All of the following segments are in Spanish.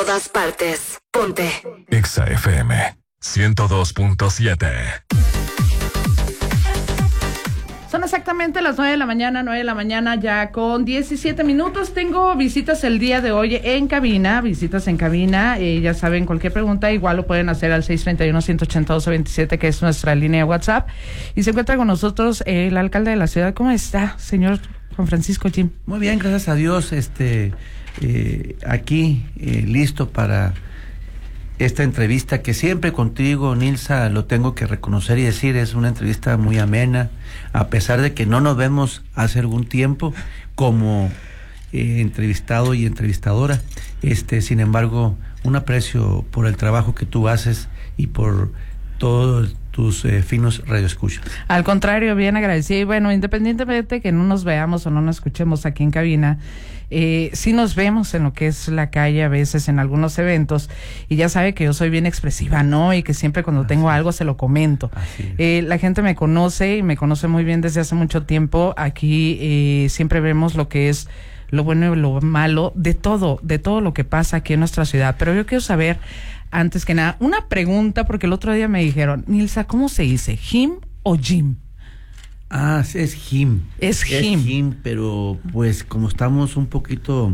todas partes. Ponte Exa FM 102.7. Son exactamente las 9 de la mañana ya con 17 minutos. Tengo visitas el día de hoy en cabina, ya saben, cualquier pregunta igual lo pueden hacer al 631-182-27, que es nuestra línea de WhatsApp. Y se encuentra con nosotros el alcalde de la ciudad. ¿Cómo está, señor Juan Francisco Jim? Muy bien, gracias a Dios, aquí listo para esta entrevista que siempre contigo, Nilsa, lo tengo que reconocer y decir, es una entrevista muy amena, a pesar de que no nos vemos hace algún tiempo como entrevistado y entrevistadora. Sin embargo, un aprecio por el trabajo que tú haces y por todos tus finos radioescuchas. Al contrario, bien agradecida. Y bueno, independientemente de que no nos veamos o no nos escuchemos aquí en cabina, sí nos vemos en lo que es la calle a veces en algunos eventos, y ya sabe que yo soy bien expresiva, ¿no? Y que siempre cuando tengo algo se lo comento. La gente me conoce y me conoce muy bien desde hace mucho tiempo. Aquí siempre vemos lo que es lo bueno y lo malo de todo lo que pasa aquí en nuestra ciudad. Pero yo quiero saber, antes que nada, una pregunta, porque el otro día me dijeron, Nilsa, ¿cómo se dice? ¿Jim o Jim? Es Jim. Es Jim, pero pues como estamos un poquito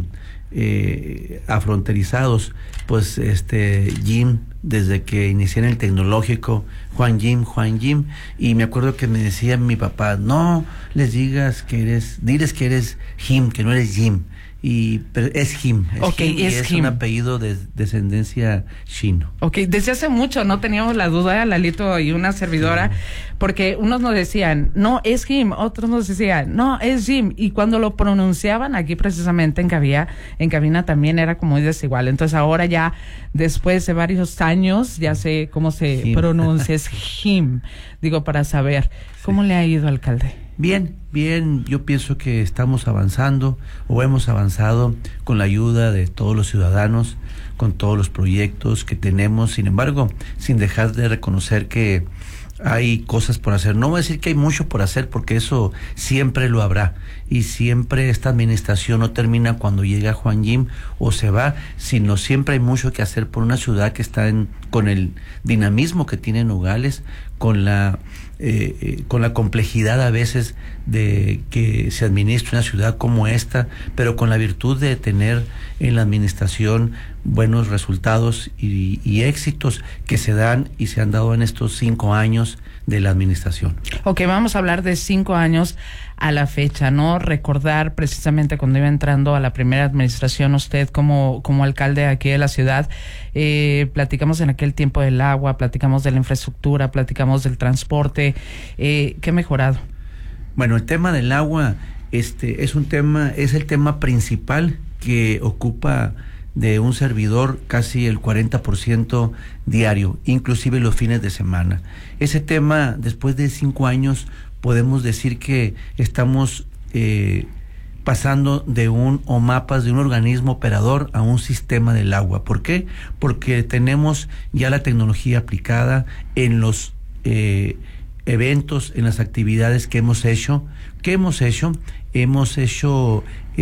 afronterizados, pues Jim, desde que inicié en el tecnológico, Juan Jim, y me acuerdo que me decía mi papá, no les diles que eres Jim, que no eres Jim. Pero es Jim. Es un apellido de descendencia chino. Ok, desde hace mucho no teníamos la duda, Lalito y una servidora, porque unos nos decían, no, es Jim, otros nos decían, no, es Jim, y cuando lo pronunciaban aquí precisamente en cabina también era como muy desigual. Entonces ahora ya, después de varios años, ya sé cómo se pronuncia, es Jim. Digo, para saber, ¿cómo le ha ido, alcalde? Bien, yo pienso que estamos avanzando o hemos avanzado con la ayuda de todos los ciudadanos, con todos los proyectos que tenemos, sin embargo, sin dejar de reconocer que hay cosas por hacer. No voy a decir que hay mucho por hacer, porque eso siempre lo habrá, y siempre esta administración no termina cuando llega Juan Jim o se va, sino siempre hay mucho que hacer por una ciudad que está con el dinamismo que tiene Nogales, con la complejidad a veces de que se administre una ciudad como esta, pero con la virtud de tener en la administración buenos resultados y éxitos que se dan y se han dado en estos 5 años de la administración. Ok, vamos a hablar de 5 años a la fecha, ¿no? Recordar precisamente cuando iba entrando a la primera administración, usted como alcalde aquí de la ciudad, platicamos en aquel tiempo del agua, platicamos de la infraestructura, platicamos del transporte. ¿Qué ha mejorado? Bueno, el tema del agua es el tema principal que ocupa de un servidor casi el 40% diario, inclusive los fines de semana. Ese tema, después de 5 años, podemos decir que estamos pasando de un organismo operador a un sistema del agua. ¿Por qué? Porque tenemos ya la tecnología aplicada en los eventos, en las actividades que hemos hecho. Hemos hecho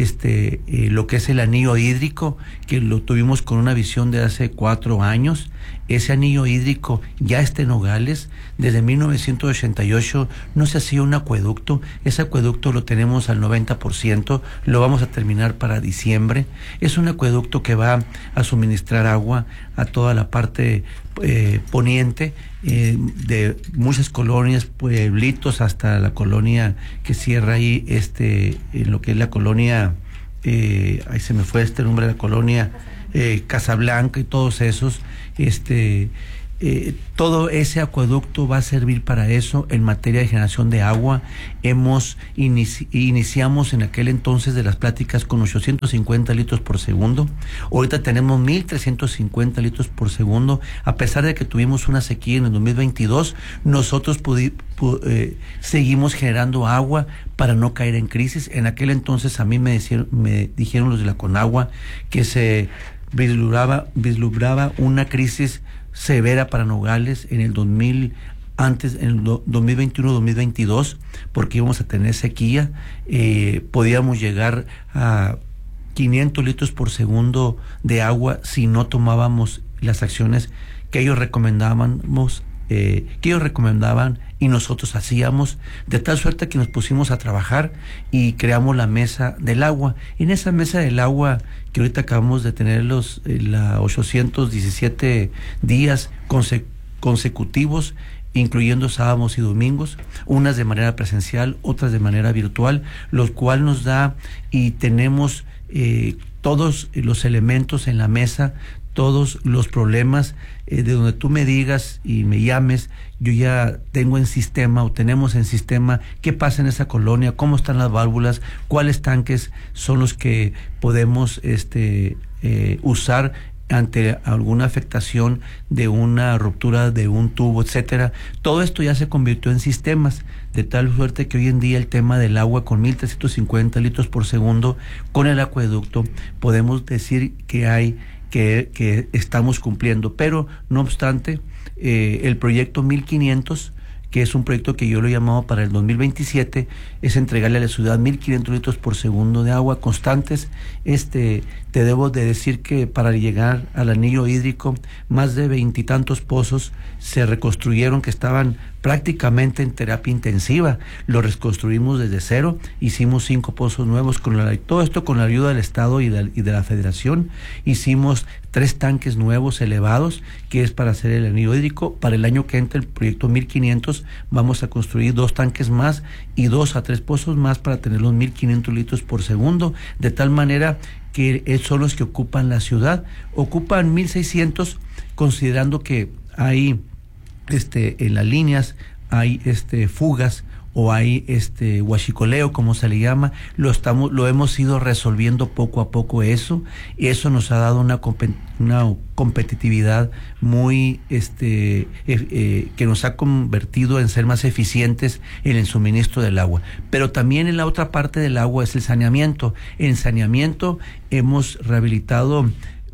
lo que es el anillo hídrico, que lo tuvimos con una visión de hace 4 años. Ese anillo hídrico ya está en Nogales. Desde 1988 no se hacía un acueducto. Ese acueducto lo tenemos al 90%, lo vamos a terminar para diciembre. Es un acueducto que va a suministrar agua a toda la parte poniente, de muchas colonias, pueblitos, hasta la colonia que cierra ahí, en lo que es la colonia, ahí se me fue este nombre de la colonia, Casablanca, y todos esos, todo ese acueducto va a servir para eso. En materia de generación de agua, iniciamos en aquel entonces de las pláticas con 850 litros por segundo. Ahorita tenemos 1,350 litros por segundo. A pesar de que tuvimos una sequía en el 2022, nosotros seguimos generando agua para no caer en crisis. En aquel entonces a mí me dijeron los de la Conagua que se vislumbraba una crisis severa para Nogales en el 2021-2022, porque íbamos a tener sequía. Podíamos llegar a 500 litros por segundo de agua si no tomábamos las acciones que ellos recomendaban y nosotros hacíamos, de tal suerte que nos pusimos a trabajar y creamos la mesa del agua. En esa mesa del agua, que ahorita acabamos de tener los 817 días consecutivos, incluyendo sábados y domingos, unas de manera presencial, otras de manera virtual, lo cual nos da y tenemos todos los elementos en la mesa, todos los problemas, de donde tú me digas y me llames, yo ya tengo en sistema o tenemos en sistema qué pasa en esa colonia, cómo están las válvulas, cuáles tanques son los que podemos usar ante alguna afectación de una ruptura de un tubo, etcétera. Todo esto ya se convirtió en sistemas, de tal suerte que hoy en día el tema del agua con 1,350 litros por segundo con el acueducto podemos decir que estamos cumpliendo, pero no obstante, el proyecto 1500, que es un proyecto que yo lo he llamado para el 2027, es entregarle a la ciudad 1,500 litros por segundo de agua constantes. Te debo de decir que para llegar al anillo hídrico, más de 20 y tantos pozos se reconstruyeron que estaban prácticamente en terapia intensiva. Lo reconstruimos desde cero, hicimos 5 pozos nuevos, todo esto con la ayuda del Estado y de la Federación. Hicimos 3 tanques nuevos elevados, que es para hacer el anillo hídrico. Para el año que entra, el proyecto 1500, vamos a construir 2 tanques más y 2 a 3 pozos más para tener los 1,500 litros por segundo, de tal manera que son los que ocupan la ciudad. Ocupan 1,600, considerando que hay en las líneas hay fugas o hay huachicoleo, como se le llama. Lo hemos ido resolviendo poco a poco eso, y eso nos ha dado una competitividad muy que nos ha convertido en ser más eficientes en el suministro del agua. Pero también en la otra parte del agua es el saneamiento. En saneamiento hemos rehabilitado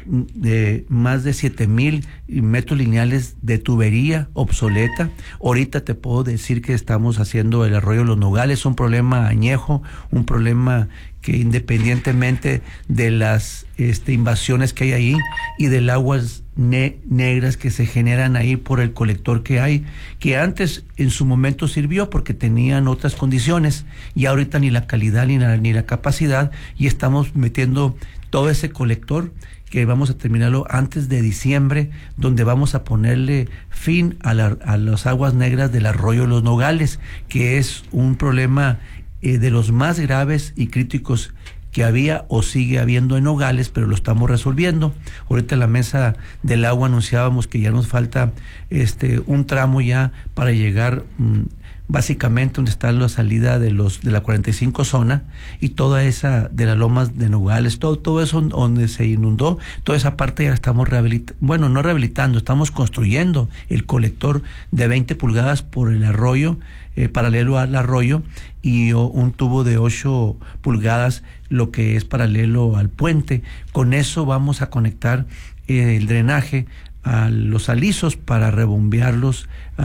de más de 7,000 metros lineales de tubería obsoleta. Ahorita te puedo decir que estamos haciendo el arroyo Los Nogales, un problema añejo, un problema que independientemente de las invasiones que hay ahí y del aguas negras que se generan ahí por el colector que hay, que antes en su momento sirvió porque tenían otras condiciones, y ahorita ni la calidad ni la capacidad, y estamos metiendo todo ese colector que vamos a terminarlo antes de diciembre, donde vamos a ponerle fin a las aguas negras del arroyo Los Nogales, que es un problema de los más graves y críticos que había o sigue habiendo en Nogales, pero lo estamos resolviendo. Ahorita en la mesa del agua anunciábamos que ya nos falta un tramo ya para llegar básicamente donde está la salida de la 45 zona, y toda esa de las lomas de Nogales, todo eso donde se inundó, toda esa parte ya estamos no rehabilitando, estamos construyendo el colector de 20 pulgadas por el arroyo, paralelo al arroyo, y un tubo de 8 pulgadas, lo que es paralelo al puente. Con eso vamos a conectar el drenaje a los alisos para rebombearlos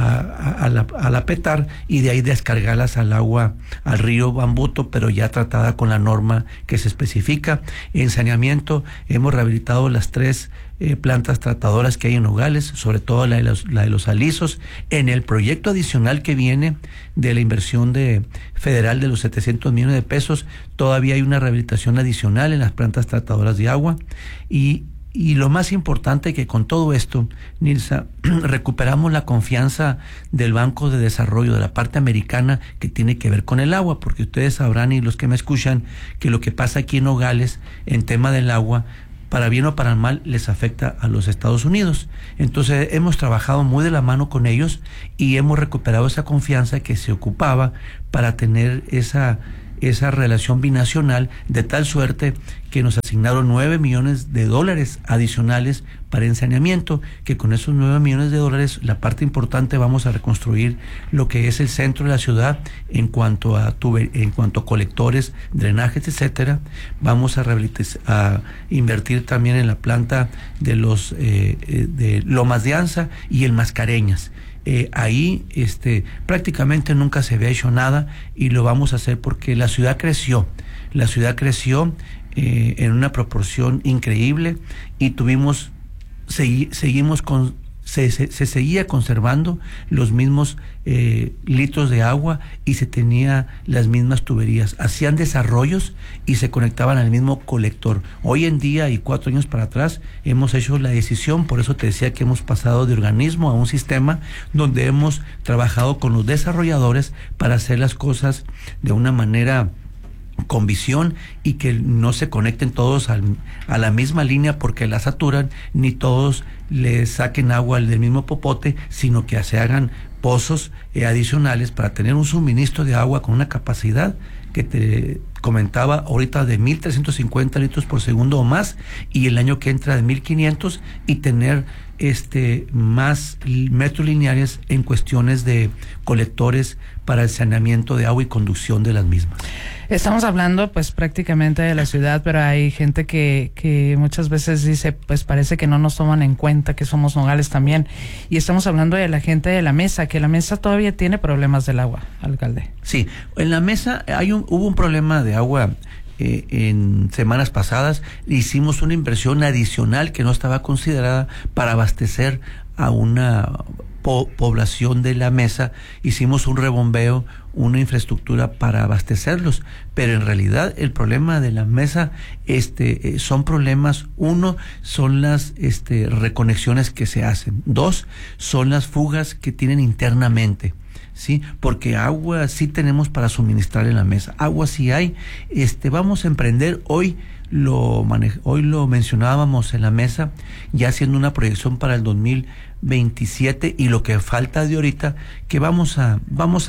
a la Petar, y de ahí descargarlas al agua, al río Bambuto, pero ya tratada con la norma que se especifica. En saneamiento hemos rehabilitado las 3 plantas tratadoras que hay en Nogales, sobre todo la de los alisos. En el proyecto adicional que viene de la inversión federal de los 700 millones de pesos, todavía hay una rehabilitación adicional en las plantas tratadoras de agua. Y lo más importante, que con todo esto, Nilsa, recuperamos la confianza del Banco de Desarrollo de la parte americana, que tiene que ver con el agua, porque ustedes sabrán, y los que me escuchan, que lo que pasa aquí en Nogales en tema del agua, para bien o para mal, les afecta a los Estados Unidos. Entonces hemos trabajado muy de la mano con ellos y hemos recuperado esa confianza que se ocupaba para tener esa relación binacional, de tal suerte que nos asignaron $9 millones adicionales para saneamiento, que con esos $9 millones, la parte importante, vamos a reconstruir lo que es el centro de la ciudad en cuanto a colectores, drenajes, etcétera. Vamos a invertir también en la planta de de Lomas de Anza y el Mascareñas. Ahí prácticamente nunca se había hecho nada, y lo vamos a hacer porque la ciudad creció en una proporción increíble y se seguía conservando los mismos litros de agua y se tenía las mismas tuberías. Hacían desarrollos y se conectaban al mismo colector. Hoy en día, y 4 años para atrás, hemos hecho la decisión, por eso te decía que hemos pasado de organismo a un sistema donde hemos trabajado con los desarrolladores para hacer las cosas de una manera con visión y que no se conecten todos a la misma línea porque la saturan, ni todos le saquen agua del mismo popote, sino que se hagan pozos adicionales para tener un suministro de agua con una capacidad que te comentaba ahorita de 1,350 litros por segundo o más, y el año que entra de 1,500, y tener más metros lineales en cuestiones de colectores para el saneamiento de agua y conducción de las mismas. Estamos hablando pues prácticamente de la ciudad, pero hay gente que muchas veces dice, pues parece que no nos toman en cuenta que somos Nogales también, y estamos hablando de la gente de la mesa, que la mesa todavía tiene problemas del agua, alcalde. Sí, en la mesa hubo un problema de agua. En semanas pasadas hicimos una inversión adicional que no estaba considerada para abastecer a una población de la mesa. Hicimos un rebombeo, una infraestructura para abastecerlos, pero en realidad el problema de la mesa son problemas. Uno, son las reconexiones que se hacen. 2, son las fugas que tienen internamente. Sí, porque agua sí tenemos para suministrar en la mesa, agua sí hay. Vamos a emprender hoy lo mencionábamos en la mesa, ya haciendo una proyección para el 2027, y lo que falta de ahorita, que vamos a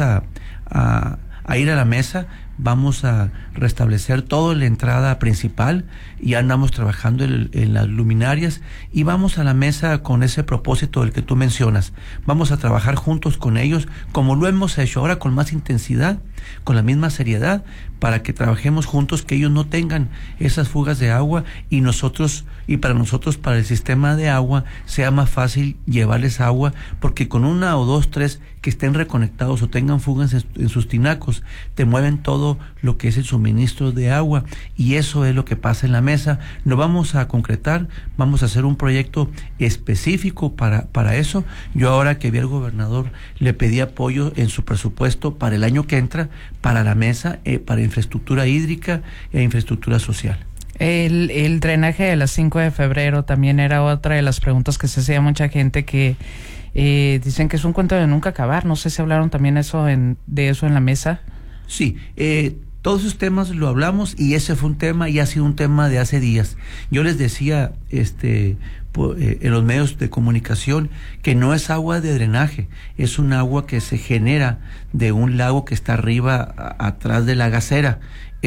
ir a la mesa, vamos a restablecer toda la entrada principal, y andamos trabajando en las luminarias, y vamos a la mesa con ese propósito del que tú mencionas. Vamos a trabajar juntos con ellos, como lo hemos hecho ahora, con más intensidad, con la misma seriedad, para que trabajemos juntos, que ellos no tengan esas fugas de agua, y para nosotros, para el sistema de agua, sea más fácil llevarles agua, porque con 1 o 2, 3 que estén reconectados o tengan fugas en sus tinacos, te mueven todo lo que es el suministro de agua, y eso es lo que pasa en la mesa. Lo vamos a concretar, vamos a hacer un proyecto específico para eso. Yo, ahora que vi al gobernador, le pedí apoyo en su presupuesto para el año que entra, para la mesa, para infraestructura hídrica e infraestructura social. El drenaje de las 5 de febrero también era otra de las preguntas que se hacía mucha gente, que dicen que es un cuento de nunca acabar. No sé si hablaron también de eso en la mesa. Sí, todos esos temas lo hablamos, y ese fue un tema, y ha sido un tema de hace días. Yo les decía en los medios de comunicación que no es agua de drenaje, es un agua que se genera de un lago que está arriba, atrás de la gasera.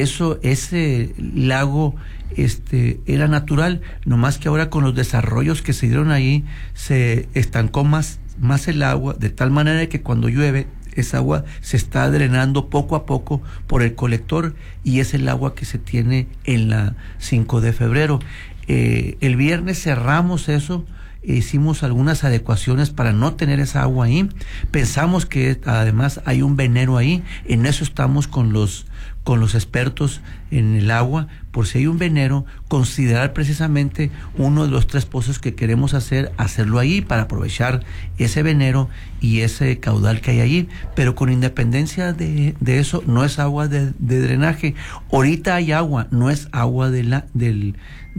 Ese lago era natural, nomás que ahora con los desarrollos que se dieron ahí se estancó más el agua, de tal manera que cuando llueve esa agua se está drenando poco a poco por el colector, y es el agua que se tiene en la 5 de febrero. El viernes cerramos eso, hicimos algunas adecuaciones para no tener esa agua ahí. Pensamos que además hay un venero ahí, en eso estamos con los expertos en el agua, por si hay un venero, considerar precisamente uno de los 3 pozos que queremos hacerlo ahí para aprovechar ese venero y ese caudal que hay allí. Pero con independencia de eso, no es agua de drenaje. Ahorita hay agua, no es agua del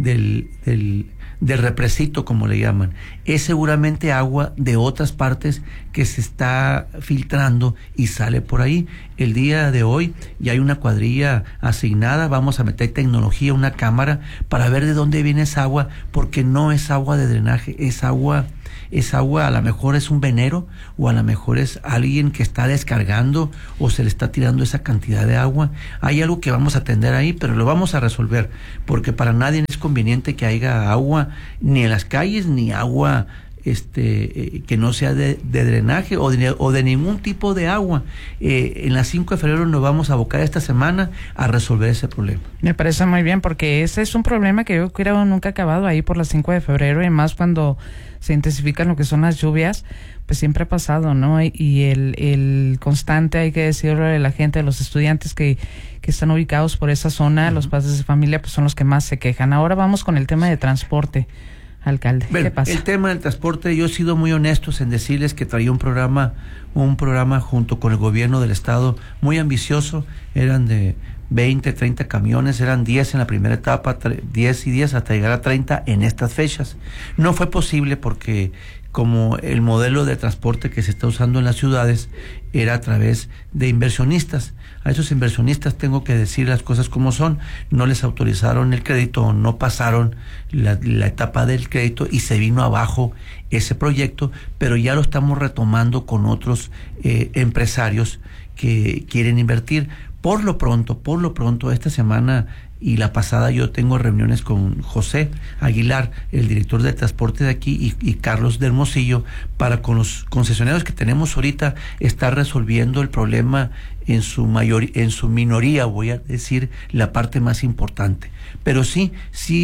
represito, como le llaman. Es seguramente agua de otras partes que se está filtrando y sale por ahí. El día de hoy ya hay una cuadrilla asignada, vamos a meter tecnología, una cámara, para ver de dónde viene esa agua, porque no es agua de drenaje, es agua, a lo mejor es un venero, o a lo mejor es alguien que está descargando, o se le está tirando esa cantidad de agua. Hay algo que vamos a atender ahí, pero lo vamos a resolver, porque para nadie es conveniente que haya agua ni en las calles, ni agua que no sea de drenaje o de ningún tipo de agua. En la 5 de febrero nos vamos a abocar esta semana a resolver ese problema. Me parece muy bien, porque ese es un problema que yo creo nunca ha acabado ahí por la 5 de febrero, y más cuando se intensifican lo que son las lluvias, pues siempre ha pasado, ¿no? Y el constante, hay que decirlo, de la gente, de los estudiantes que están ubicados por esa zona, los padres de familia, pues son los que más se quejan. Ahora vamos con el tema de transporte, alcalde. Bueno, ¿qué pasa? El tema del transporte, yo he sido muy honesto en decirles que traía un programa junto con el gobierno del estado muy ambicioso. Eran de 20, 30 camiones, eran 10 en la primera etapa, 10 y 10 hasta llegar a 30 en estas fechas. No fue posible porque como el modelo de transporte que se está usando en las ciudades era a través de inversionistas. A esos inversionistas tengo que decir las cosas como son, no les autorizaron el crédito, no pasaron la etapa del crédito y se vino abajo ese proyecto, pero ya lo estamos retomando con otros empresarios que quieren invertir. Por lo pronto, esta semana y la pasada yo tengo reuniones con José Aguilar, el director de transporte de aquí, y Carlos de Hermosillo, para con los concesionarios que tenemos ahorita estar resolviendo el problema en su minoría, voy a decir la parte más importante. Pero sí,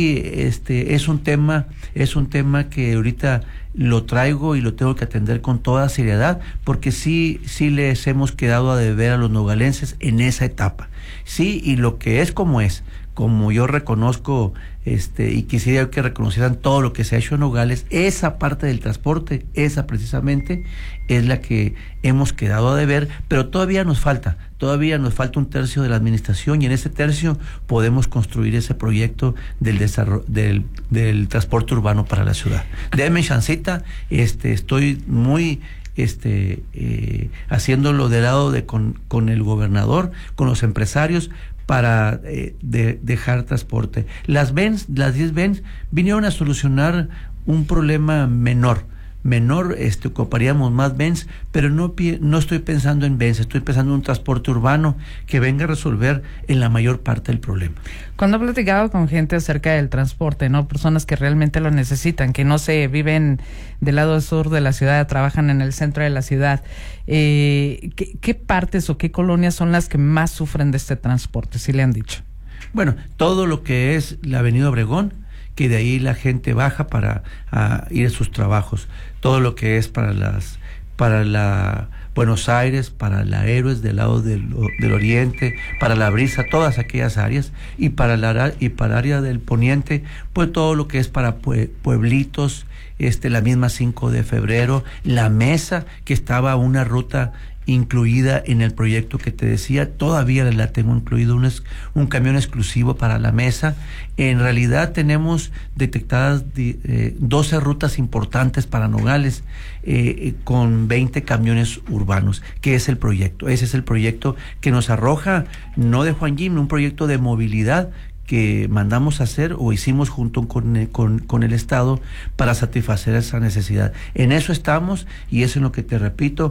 es un tema que ahorita lo traigo y lo tengo que atender con toda seriedad, porque sí les hemos quedado a deber a los nogalenses en esa etapa. Sí, y lo que es como yo reconozco, y quisiera que reconocieran todo lo que se ha hecho en Nogales, esa parte del transporte, esa precisamente es la que hemos quedado a deber, pero todavía nos falta un tercio de la administración, y en ese tercio podemos construir ese proyecto del desarrollo del transporte urbano para la ciudad. Denme chancita, estoy muy haciéndolo de lado con el gobernador, con los empresarios, para dejar transporte. Las 10 Benz vinieron a solucionar un problema menor, ocuparíamos más Benz, pero no estoy pensando en Benz, estoy pensando en un transporte urbano que venga a resolver en la mayor parte del problema. Cuando he platicado con gente acerca del transporte, ¿no? Personas que realmente lo necesitan, que no se viven del lado sur de la ciudad, trabajan en el centro de la ciudad, ¿qué partes o qué colonias son las que más sufren de este transporte? ¿Sí le han dicho? Bueno, todo lo que es la Avenida Obregón, que de ahí la gente baja para ir a sus trabajos. Todo lo que es para la Buenos Aires, para la Héroes del lado del oriente, para la Brisa, todas aquellas áreas, y para área del poniente, pues todo lo que es para pueblitos, la misma 5 de febrero, la Mesa, que estaba una ruta incluida en el proyecto que te decía, todavía la tengo incluido, un camión exclusivo para la Mesa. En realidad tenemos detectadas 12 rutas importantes para Nogales, con 20 camiones urbanos, que es el proyecto. Ese es el proyecto que nos arroja, no de Juan Jim, un proyecto de movilidad que mandamos a hacer o hicimos junto con el Estado para satisfacer esa necesidad. En eso estamos, y eso es lo que te repito,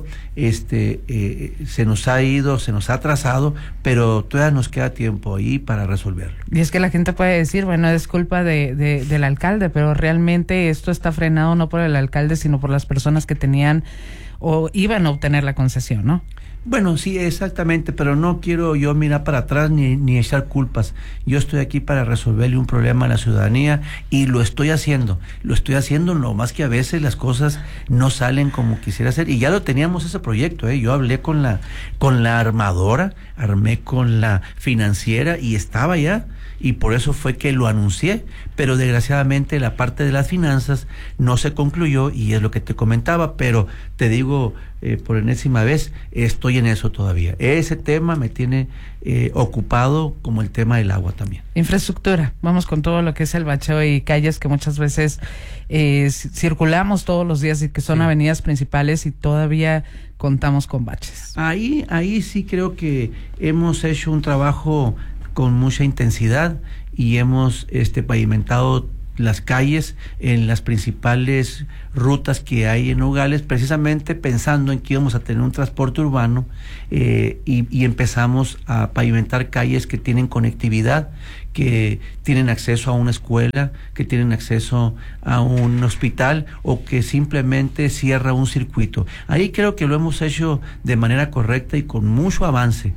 se nos ha atrasado, pero todavía nos queda tiempo ahí para resolverlo. Y es que la gente puede decir, bueno, es culpa del alcalde, pero realmente esto está frenado no por el alcalde, sino por las personas que tenían o iban a obtener la concesión, ¿no? Bueno, sí, exactamente, pero no quiero yo mirar para atrás ni echar culpas. Yo estoy aquí para resolverle un problema a la ciudadanía, y lo estoy haciendo, no más que a veces las cosas no salen como quisiera hacer, y ya lo teníamos ese proyecto, yo hablé con la armadora, armé con la financiera y estaba ya, y por eso fue que lo anuncié, pero desgraciadamente la parte de las finanzas no se concluyó, y es lo que te comentaba, pero te digo por enésima vez, estoy en eso todavía. Ese tema me tiene ocupado, como el tema del agua también. Infraestructura, vamos con todo lo que es el bacheo y calles que muchas veces circulamos todos los días y que son avenidas principales y todavía contamos con baches. Ahí sí creo que hemos hecho un trabajo con mucha intensidad y hemos pavimentado las calles en las principales rutas que hay en Nogales, precisamente pensando en que íbamos a tener un transporte urbano, y empezamos a pavimentar calles que tienen conectividad, que tienen acceso a una escuela, que tienen acceso a un hospital o que simplemente cierra un circuito. Ahí creo que lo hemos hecho de manera correcta y con mucho avance.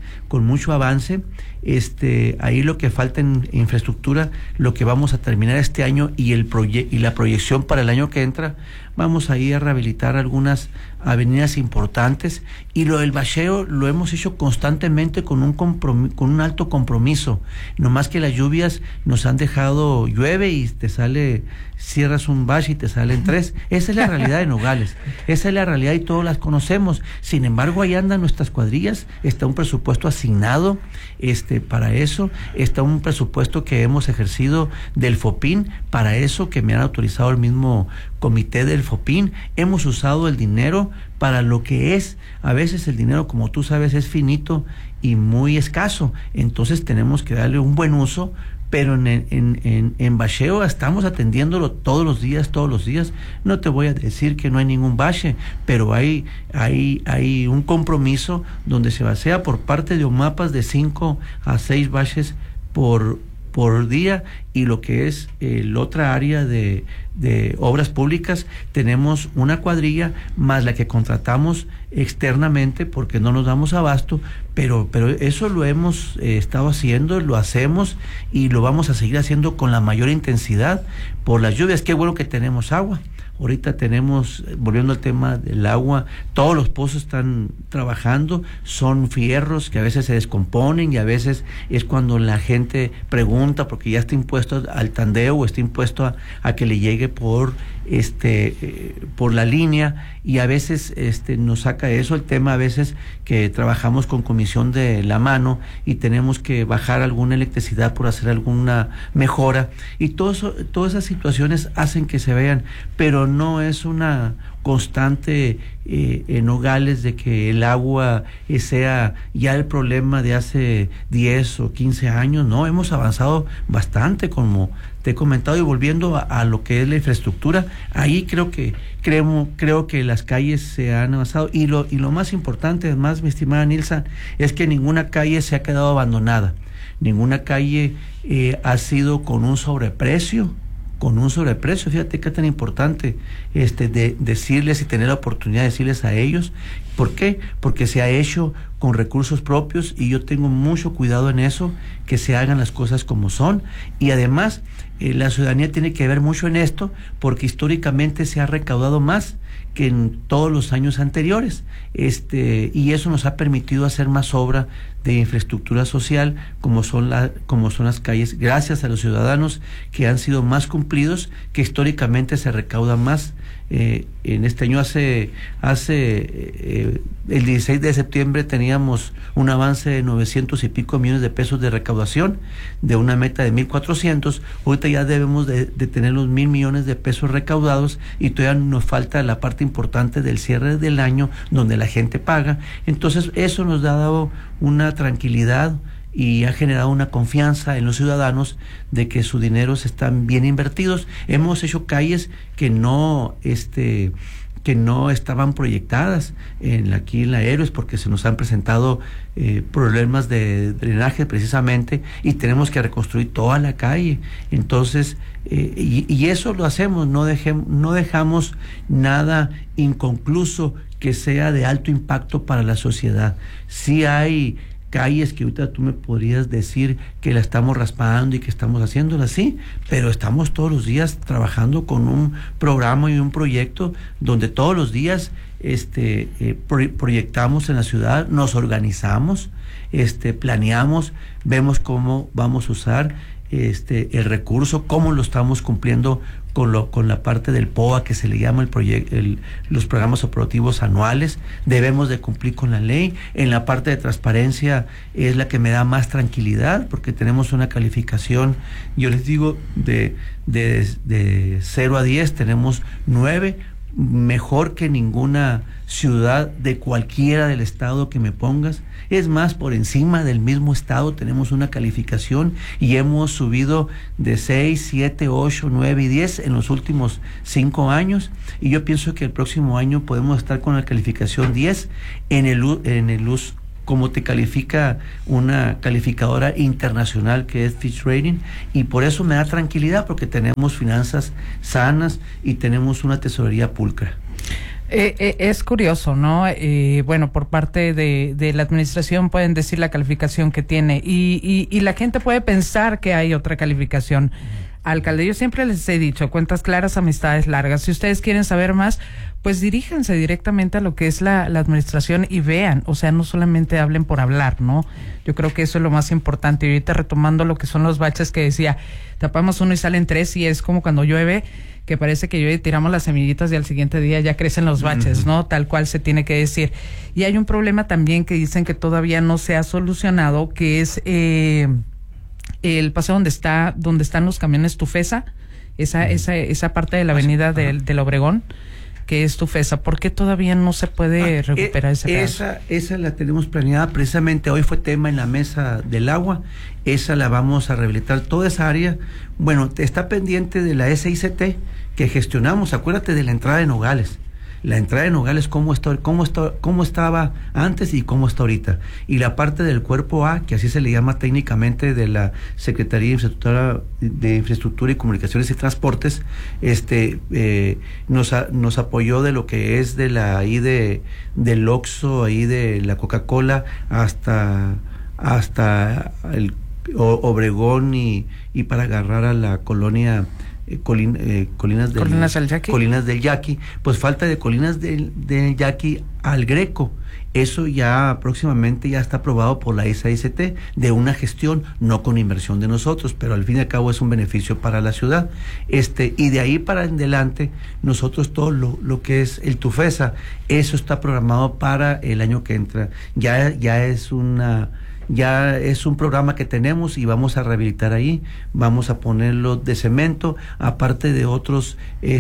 Ahí lo que falta en infraestructura, lo que vamos a terminar este año y la proyección para el año que entra, vamos a ir a rehabilitar algunas avenidas importantes, y lo del bacheo lo hemos hecho constantemente con un alto compromiso. No más que las lluvias nos han dejado, llueve y cierras un bache y te salen 3. Esa es la realidad de Nogales, esa es la realidad y todos las conocemos. Sin embargo, ahí andan nuestras cuadrillas, está un presupuesto asignado para eso, está un presupuesto que hemos ejercido del FOPIN para eso, que me han autorizado el mismo comité del FOPIN. Hemos usado el dinero para lo que es. A veces el dinero, como tú sabes, es finito y muy escaso, entonces tenemos que darle un buen uso, pero en bacheo estamos atendiéndolo todos los días. No te voy a decir que no hay ningún bache, pero hay un compromiso donde se bachea por parte de OMAPAS de 5 a 6 baches por día, y lo que es el otra área de obras públicas, tenemos una cuadrilla más la que contratamos externamente porque no nos damos abasto, pero eso lo hemos estado haciendo, lo hacemos y lo vamos a seguir haciendo con la mayor intensidad por las lluvias. Qué bueno que tenemos agua. Ahorita tenemos, volviendo al tema del agua, todos los pozos están trabajando, son fierros que a veces se descomponen y a veces es cuando la gente pregunta porque ya está impuesto al tandeo o está impuesto a que le llegue por la línea, y a veces nos saca eso el tema, a veces que trabajamos con comisión de la mano y tenemos que bajar alguna electricidad por hacer alguna mejora, y todas esas situaciones hacen que se vean, pero no es una constante en Nogales de que el agua sea ya el problema de hace 10 o 15 años. No, hemos avanzado bastante, como te he comentado, y volviendo a lo que es la infraestructura, ahí creo que las calles se han avanzado, y lo más importante, además, mi estimada Nilsa, es que ninguna calle se ha quedado abandonada, ninguna calle ha sido con un sobreprecio. Fíjate qué tan importante de decirles y tener la oportunidad de decirles a ellos. ¿Por qué? Porque se ha hecho con recursos propios, y yo tengo mucho cuidado en eso, que se hagan las cosas como son, y además la ciudadanía tiene que ver mucho en esto, porque históricamente se ha recaudado más que en todos los años anteriores, y eso nos ha permitido hacer más obra de infraestructura social, como son las calles, gracias a los ciudadanos que han sido más cumplidos, que históricamente se recauda más. En este año, el 16 de septiembre teníamos un avance de 900 y pico millones de pesos de recaudación, de una meta de 1,400. Ahorita ya debemos de tener los 1,000 millones de pesos recaudados, y todavía nos falta la parte importante del cierre del año, donde la gente paga. Entonces eso nos ha dado una tranquilidad y ha generado una confianza en los ciudadanos de que sus dineros están bien invertidos. Hemos hecho calles que no estaban proyectadas aquí en la Héroes, porque se nos han presentado problemas de drenaje precisamente, y tenemos que reconstruir toda la calle. Entonces, y eso lo hacemos, no dejamos nada inconcluso que sea de alto impacto para la sociedad. Sí hay calles que ahorita tú me podrías decir que la estamos raspando y que estamos haciéndola así, pero estamos todos los días trabajando con un programa y un proyecto donde todos los días proyectamos en la ciudad, nos organizamos, planeamos, vemos cómo vamos a usar el recurso, cómo lo estamos cumpliendo con la parte del POA, que se le llama los programas operativos anuales. Debemos de cumplir con la ley. En la parte de transparencia es la que me da más tranquilidad, porque tenemos una calificación, yo les digo, de 0 a 10 tenemos 9, mejor que ninguna ciudad de cualquiera del estado que me pongas. Es más, por encima del mismo estado tenemos una calificación, y hemos subido de 6, 7, 8, 9 y 10 en los últimos 5 años, y yo pienso que el próximo año podemos estar con la calificación 10 en el como te califica una calificadora internacional que es Fitch Rating, y por eso me da tranquilidad, porque tenemos finanzas sanas y tenemos una tesorería pulcra. Es curioso, ¿no? Bueno, por parte de la administración pueden decir la calificación que tiene y la gente puede pensar que hay otra calificación. Alcalde, yo siempre les he dicho, cuentas claras, amistades largas. Si ustedes quieren saber más, pues diríjanse directamente a lo que es la administración y vean, o sea, no solamente hablen por hablar, ¿no? Yo creo que eso es lo más importante. Y ahorita retomando lo que son los baches que decía, tapamos uno y salen tres, y es como cuando llueve, que parece que llueve y tiramos las semillitas y al siguiente día ya crecen los baches, ¿no? Tal cual se tiene que decir. Y hay un problema también que dicen que todavía no se ha solucionado, que es el paseo donde están los camiones Tufesa, esa parte de la avenida del Obregón, que es Tufesa. ¿Por qué todavía no se puede recuperar ese pedazo? Esa la tenemos planeada, precisamente hoy fue tema en la mesa del agua. Esa la vamos a rehabilitar, toda esa área. Bueno, está pendiente de la SICT que gestionamos. Acuérdate de la entrada de Nogales. La entrada de Nogales, cómo estaba antes y cómo está ahorita. Y la parte del cuerpo A, que así se le llama técnicamente, de la Secretaría de Infraestructura y Comunicaciones y Transportes, nos apoyó de lo que es del Oxxo, ahí de la Coca-Cola, hasta el Obregón y para agarrar a la colonia Colinas del Yaqui. Pues falta de Colinas del Yaqui al Greco. Eso ya próximamente ya está aprobado por la SICT, de una gestión, no con inversión de nosotros, pero al fin y al cabo es un beneficio para la ciudad. Y de ahí para adelante, nosotros todo lo que es el Tufesa, eso está programado para el año que entra. Ya es un programa que tenemos y vamos a rehabilitar ahí, vamos a ponerlo de cemento, aparte de otros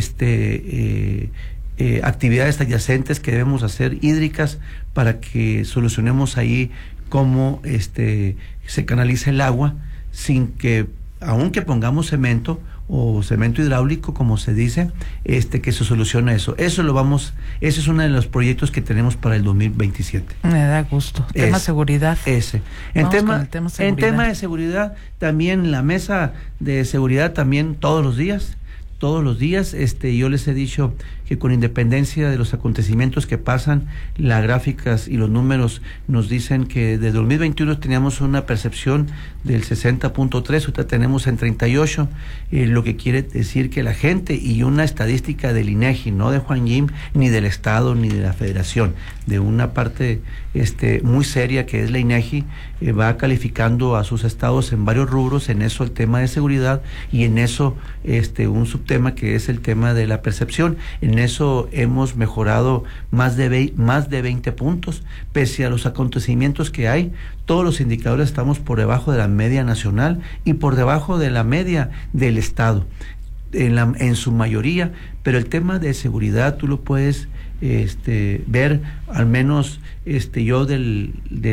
actividades adyacentes que debemos hacer, hídricas, para que solucionemos ahí cómo se canaliza el agua sin que, aunque pongamos cemento o cemento hidráulico, como se dice, que se solucione eso. Ese es uno de los proyectos que tenemos para el 2027. Me da gusto. Tema seguridad. En tema de seguridad, también la mesa de seguridad también todos los días, yo les he dicho que con independencia de los acontecimientos que pasan, las gráficas y los números nos dicen que desde 2021 teníamos una percepción del 60.3, ahorita tenemos en 38, lo que quiere decir que la gente, y una estadística del INEGI, no de Juan Jim, ni del Estado, ni de la Federación, de una parte muy seria que es la INEGI, va calificando a sus estados en varios rubros, en eso el tema de seguridad, y en eso un subtema que es el tema de la percepción. En eso hemos mejorado más de 20 puntos, pese a los acontecimientos que hay. Todos los indicadores estamos por debajo de la media nacional y por debajo de la media del estado, en su mayoría, pero el tema de seguridad tú lo puedes ver, al menos yo de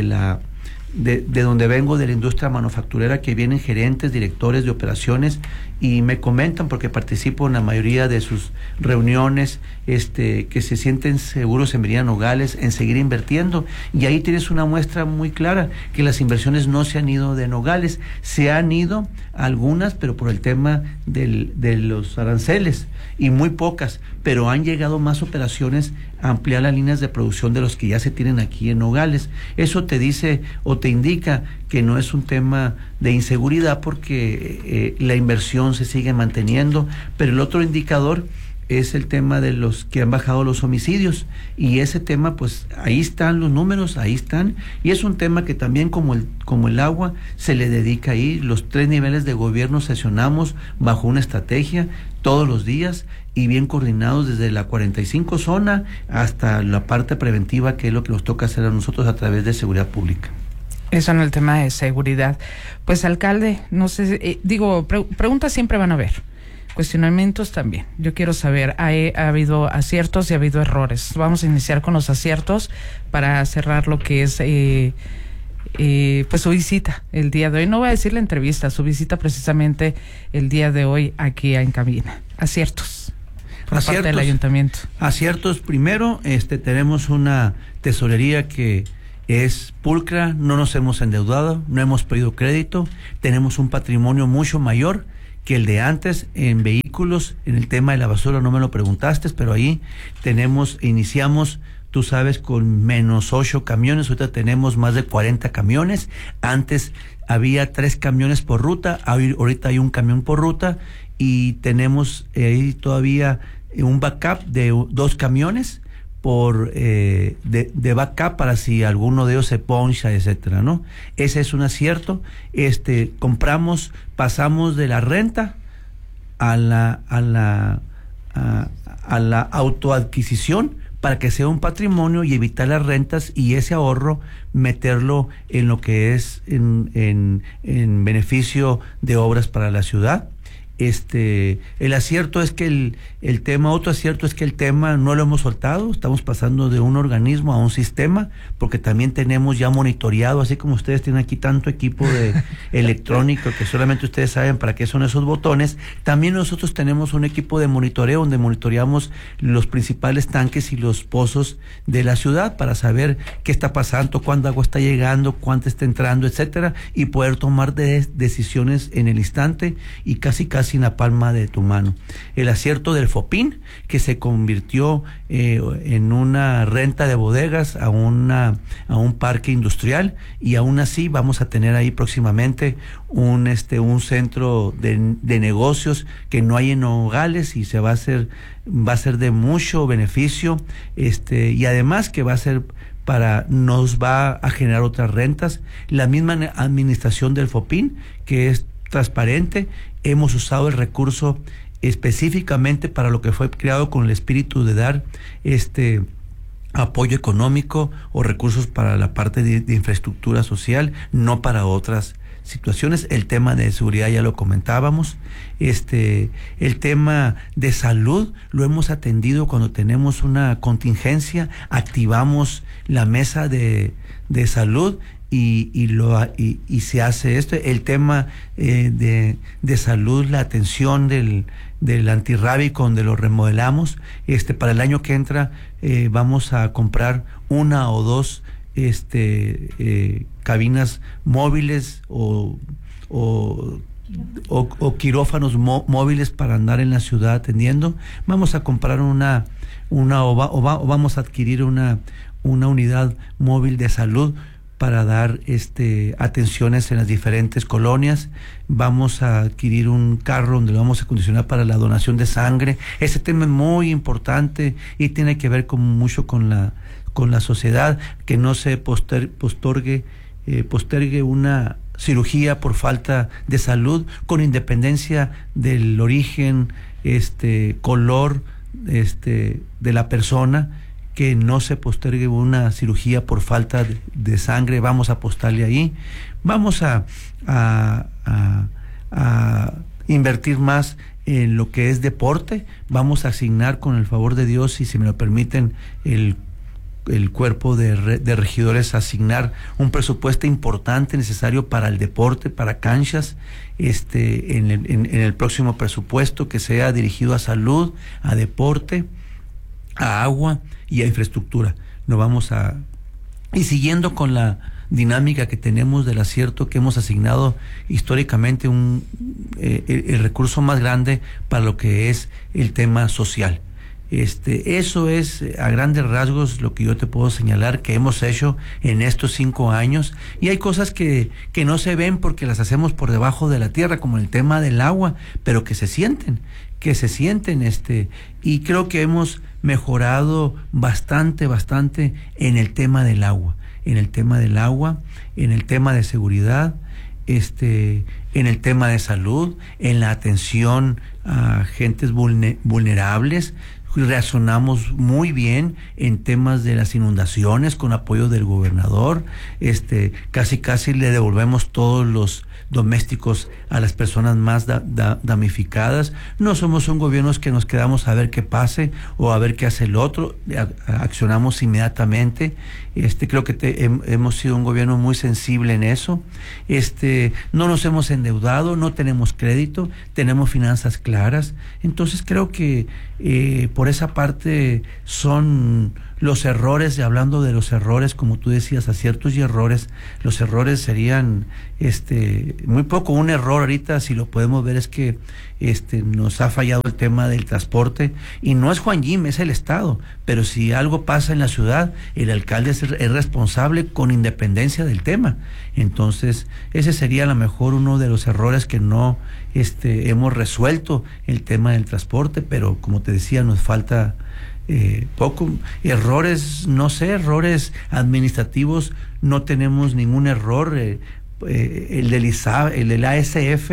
donde vengo, de la industria manufacturera, que vienen gerentes, directores de operaciones y me comentan, porque participo en la mayoría de sus reuniones, que se sienten seguros en venir a Nogales, en seguir invirtiendo, y ahí tienes una muestra muy clara que las inversiones no se han ido de Nogales, se han ido algunas, pero por el tema de los aranceles, y muy pocas, pero han llegado más operaciones a ampliar las líneas de producción de los que ya se tienen aquí en Nogales. Eso te dice o te indica que no es un tema de inseguridad, porque la inversión se sigue manteniendo, pero el otro indicador es el tema de los que han bajado los homicidios, y ese tema, pues ahí están los números, ahí están, y es un tema que también como el agua se le dedica ahí. Los 3 niveles de gobierno sesionamos bajo una estrategia todos los días y bien coordinados, desde la 45 zona hasta la parte preventiva, que es lo que nos toca hacer a nosotros a través de seguridad pública. Eso en el tema de seguridad. Pues, alcalde, no sé, preguntas siempre van a haber, cuestionamientos también. Yo quiero saber, ha habido aciertos y ha habido errores. Vamos a iniciar con los aciertos para cerrar lo que es pues su visita el día de hoy. No voy a decir la entrevista, su visita precisamente el día de hoy aquí en cabina. Aciertos por parte del ayuntamiento. Aciertos, primero, tenemos una tesorería que es pulcra, no nos hemos endeudado, no hemos pedido crédito, tenemos un patrimonio mucho mayor que el de antes en vehículos. En el tema de la basura no me lo preguntaste, pero ahí iniciamos, tú sabes, con -8 camiones, ahorita tenemos más de 40 camiones. Antes había 3 camiones por ruta, ahorita hay un camión por ruta, y tenemos ahí todavía un backup de 2 camiones de backup para si alguno de ellos se poncha, etcétera, ¿no? Ese es un acierto. Pasamos de la renta a la autoadquisición para que sea un patrimonio y evitar las rentas, y ese ahorro meterlo en lo que es en beneficio de obras para la ciudad. El acierto es que otro acierto es que el tema no lo hemos soltado, estamos pasando de un organismo a un sistema, porque también tenemos ya monitoreado, así como ustedes tienen aquí tanto equipo de electrónico que solamente ustedes saben para qué son esos botones. También nosotros tenemos un equipo de monitoreo donde monitoreamos los principales tanques y los pozos de la ciudad para saber qué está pasando, cuándo agua está llegando, cuánto está entrando, etcétera, y poder tomar decisiones en el instante y casi en la palma de tu mano. El acierto del FOPIN, que se convirtió en una renta de bodegas a un parque industrial, y aún así vamos a tener ahí próximamente un centro de negocios que no hay en Nogales, y va a ser de mucho beneficio, y además que nos va a generar otras rentas. La misma administración del FOPIN, que es transparente, hemos usado el recurso específicamente para lo que fue creado, con el espíritu de dar apoyo económico o recursos para la parte de infraestructura social, no para otras situaciones. El tema de seguridad ya lo comentábamos. El tema de salud lo hemos atendido cuando tenemos una contingencia, activamos la mesa de salud y se hace esto. El tema de salud, la atención del antirrábico, donde lo remodelamos. Para el año que entra vamos a comprar 1 o 2 cabinas móviles o quirófanos móviles para andar en la ciudad atendiendo. Vamos a comprar vamos a adquirir una unidad móvil de salud para dar atenciones en las diferentes colonias. Vamos a adquirir un carro donde lo vamos a acondicionar para la donación de sangre. Ese tema es muy importante y tiene que ver mucho con la sociedad, que no se postergue una cirugía por falta de salud, con independencia del origen, color, de la persona, que no se postergue una cirugía por falta de sangre. Vamos a apostarle ahí. Vamos a invertir más en lo que es deporte. Vamos a asignar, con el favor de Dios, y si me lo permiten, el cuerpo de regidores, asignar un presupuesto importante necesario para el deporte, para canchas, en el próximo presupuesto, que sea dirigido a salud, a deporte, a agua y a infraestructura. Y siguiendo con la dinámica que tenemos del acierto, que hemos asignado históricamente el recurso más grande para lo que es el tema social. Eso es a grandes rasgos lo que yo te puedo señalar que hemos hecho en estos 5 años, y hay cosas que no se ven porque las hacemos por debajo de la tierra, como el tema del agua, pero que se sienten, y creo que hemos mejorado bastante en el tema del agua, en el tema de seguridad, en el tema de salud, en la atención a gentes vulnerables. Reaccionamos muy bien en temas de las inundaciones con apoyo del gobernador. Casi le devolvemos todos los domésticos a las personas más damnificadas. No somos un gobierno que nos quedamos a ver qué pase o a ver qué hace el otro. Accionamos inmediatamente. Creo que hemos sido un gobierno muy sensible en eso. No nos hemos endeudado, no tenemos crédito, tenemos finanzas claras. Entonces creo que por por esa parte son los errores, hablando de los errores, como tú decías, aciertos y errores. Los errores serían muy poco. Un error ahorita, si lo podemos ver, es que nos ha fallado el tema del transporte, y no es Juan Jim, es el Estado. Pero si algo pasa en la ciudad, el alcalde es responsable con independencia del tema. Entonces, ese sería a lo mejor uno de los errores que no hemos resuelto, el tema del transporte. Pero como te decía, nos falta poco. Errores, no sé, errores administrativos, no tenemos ningún error. El del ASF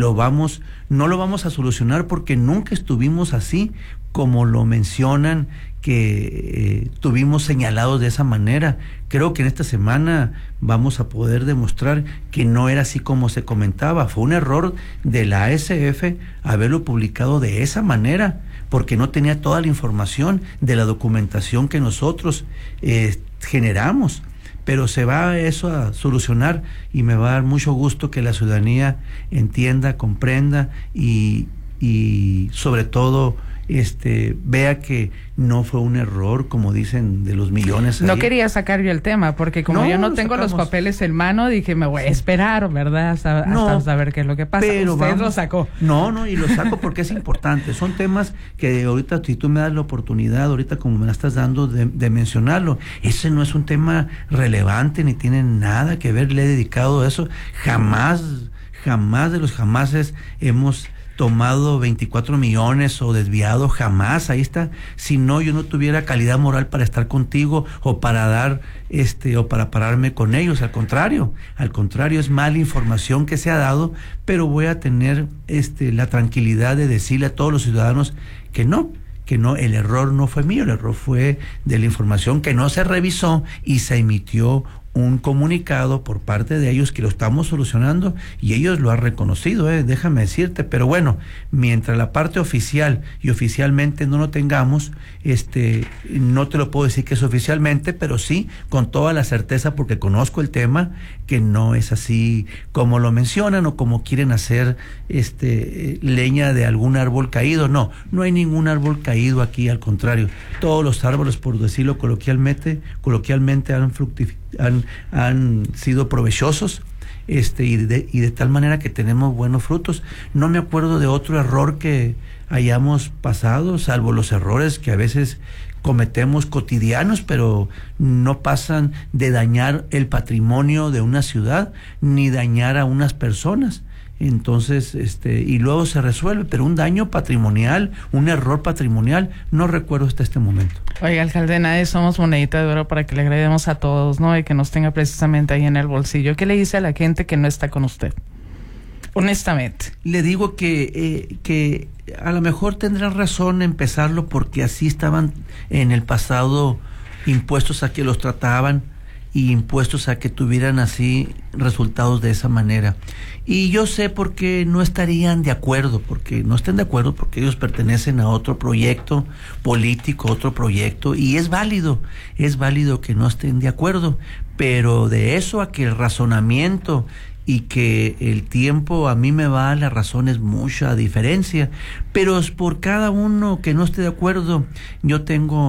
no lo vamos a solucionar, porque nunca estuvimos así como lo mencionan, que tuvimos señalados de esa manera. Creo que en esta semana vamos a poder demostrar que no era así como se comentaba. Fue un error de la ASF haberlo publicado de esa manera, porque no tenía toda la información de la documentación que nosotros generamos. Pero se va eso a solucionar, y me va a dar mucho gusto que la ciudadanía entienda, comprenda y sobre todo vea que no fue un error, como dicen, de los millones ahí. No quería sacar yo el tema, porque como yo no tengo los papeles en mano, dije, me voy a esperar, ¿verdad? Hasta saber qué es lo que pasa. Pero usted lo sacó. No, y lo saco porque es importante. Son temas que ahorita, si tú me das la oportunidad, ahorita como me la estás dando, de mencionarlo, ese no es un tema relevante, ni tiene nada que ver, le he dedicado a eso. Jamás de los jamases hemos tomado 24 millones o desviado, jamás. Ahí está. Si no, yo no tuviera calidad moral para estar contigo, o para dar o para pararme con ellos. Al contrario, es mala información que se ha dado, pero voy a tener la tranquilidad de decirle a todos los ciudadanos que no, el error no fue mío, el error fue de la información que no se revisó, y se emitió un comunicado por parte de ellos que lo estamos solucionando, y ellos lo han reconocido, déjame decirte. Pero bueno, mientras la parte oficial y oficialmente no lo tengamos, no te lo puedo decir que es oficialmente, pero sí con toda la certeza, porque conozco el tema, que no es así como lo mencionan, o como quieren hacer leña de algún árbol caído. No hay ningún árbol caído aquí, al contrario, todos los árboles, por decirlo coloquialmente han sido provechosos, y de tal manera que tenemos buenos frutos. No me acuerdo de otro error que hayamos pasado, salvo los errores que a veces cometemos cotidianos, pero no pasan de dañar el patrimonio de una ciudad, ni dañar a unas personas. Entonces, y luego se resuelve, pero un daño patrimonial, un error patrimonial, no recuerdo hasta este momento. Oiga, alcalde, nadie somos monedita de oro para que le agrademos a todos, ¿no? Y que nos tenga precisamente ahí en el bolsillo. ¿Qué le dice a la gente que no está con usted? Honestamente. Le digo que a lo mejor tendrán razón en empezarlo, porque así estaban en el pasado impuestos a que los trataban, y impuestos a que tuvieran así resultados de esa manera. Y yo sé por qué no estarían de acuerdo, porque no estén de acuerdo, porque ellos pertenecen a otro proyecto político, otro proyecto, y es válido que no estén de acuerdo, pero de eso a que el razonamiento y que el tiempo a mí me va a la razón es mucha diferencia. Pero es por cada uno que no esté de acuerdo, yo tengo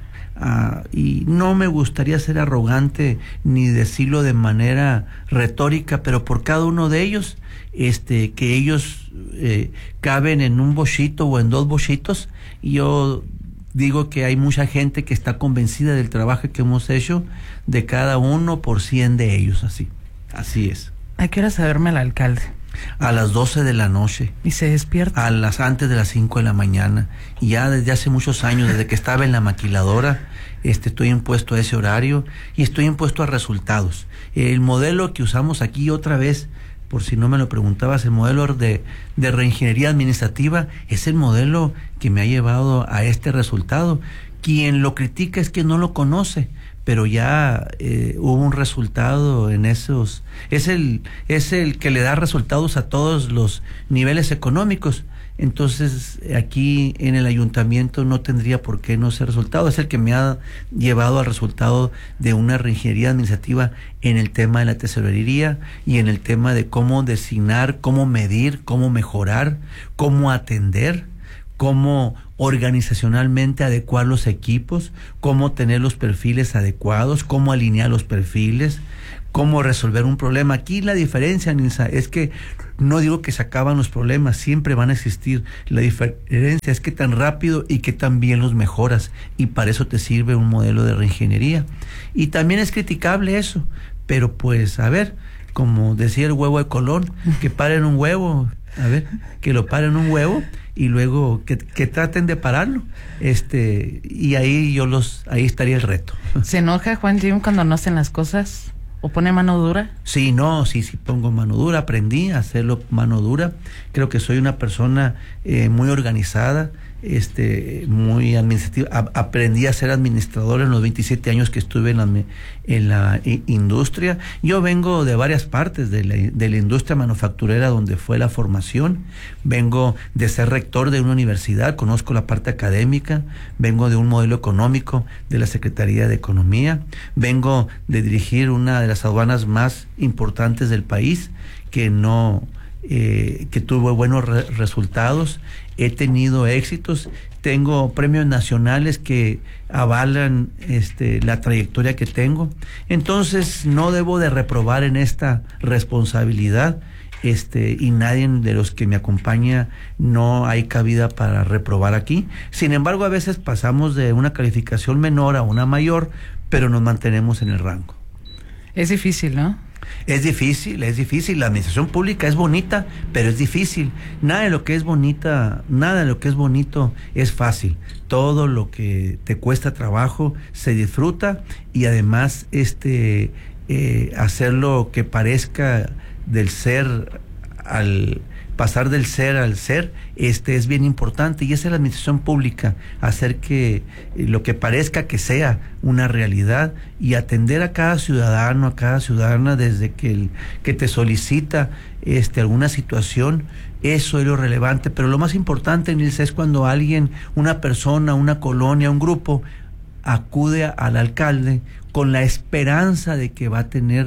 y no me gustaría ser arrogante ni decirlo de manera retórica, pero por cada uno de ellos, que ellos caben en un bochito o en dos bochitos. Yo digo que hay mucha gente que está convencida del trabajo que hemos hecho, de cada uno por 100 de ellos, así es. ¿A qué hora se duerme el alcalde? A las 12 de la noche. ¿Y se despierta? Antes de las 5 de la mañana. Y ya desde hace muchos años, desde que estaba en la maquiladora, estoy impuesto a ese horario, y estoy impuesto a resultados. El modelo que usamos aquí, otra vez, por si no me lo preguntabas, el modelo de reingeniería administrativa, es el modelo que me ha llevado a este resultado. Quien lo critica es que no lo conoce, pero ya hubo un resultado en esos. Es el que le da resultados a todos los niveles económicos. Entonces, aquí en el ayuntamiento no tendría por qué no ser resultado. Es el que me ha llevado al resultado de una reingeniería administrativa en el tema de la tesorería, y en el tema de cómo designar, cómo medir, cómo mejorar, cómo atender, cómo organizacionalmente adecuar los equipos, cómo tener los perfiles adecuados, cómo alinear los perfiles, cómo resolver un problema. Aquí la diferencia, Nilsa, es que no digo que se acaban los problemas, siempre van a existir. La diferencia es qué tan rápido y qué tan bien los mejoras, y para eso te sirve un modelo de reingeniería. Y también es criticable eso, pero pues a ver, como decía el huevo de Colón, que paren un huevo, a ver, que lo paren un huevo y luego que traten de pararlo, y ahí ahí estaría el reto. ¿Se enoja Juan Jim cuando no hacen las cosas? ¿O pone mano dura? Sí, pongo mano dura, aprendí a hacerlo mano dura. Creo que soy una persona muy organizada, muy administrativa. Aprendí a ser administrador en los 27 años que estuve en la industria. Yo vengo de varias partes de la industria manufacturera donde fue la formación. Vengo de ser rector de una universidad, conozco la parte académica. Vengo de un modelo económico de la Secretaría de Economía. Vengo de dirigir una de las aduanas más importantes del país que tuvo buenos resultados. He tenido éxitos, tengo premios nacionales que avalan la trayectoria que tengo. Entonces no debo de reprobar en esta responsabilidad, y nadie de los que me acompaña, no hay cabida para reprobar aquí. Sin embargo, a veces pasamos de una calificación menor a una mayor, pero nos mantenemos en el rango. Es difícil, ¿no? Es difícil. La administración pública es bonita, pero es difícil. Nada de lo que es bonito es fácil. Todo lo que te cuesta trabajo se disfruta, y además hacerlo que parezca del ser al pasar del ser al ser, es bien importante, y esa es la administración pública, hacer que lo que parezca que sea una realidad, y atender a cada ciudadano, a cada ciudadana desde que te solicita alguna situación. Eso es lo relevante, pero lo más importante, Nilsa, es cuando alguien, una persona, una colonia, un grupo, acude al alcalde con la esperanza de que va a tener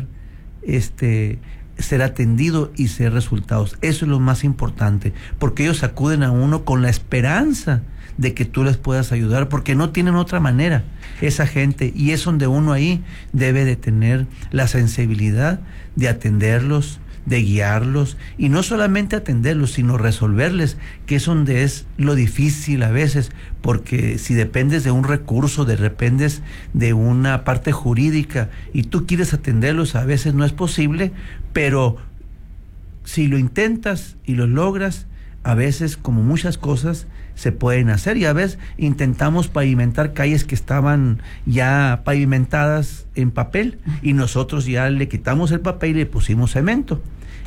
ser atendido y ser resultados. Eso es lo más importante, porque ellos acuden a uno con la esperanza de que tú les puedas ayudar, porque no tienen otra manera esa gente, y es donde uno ahí debe de tener la sensibilidad de atenderlos, de guiarlos, y no solamente atenderlos, sino resolverles, que es donde es lo difícil a veces, porque si dependes de un recurso, dependes de una parte jurídica, y tú quieres atenderlos, a veces no es posible, pero si lo intentas y lo logras, a veces, como muchas cosas, se pueden hacer. Y a veces intentamos pavimentar calles que estaban ya pavimentadas en papel, y nosotros ya le quitamos el papel y le pusimos cemento.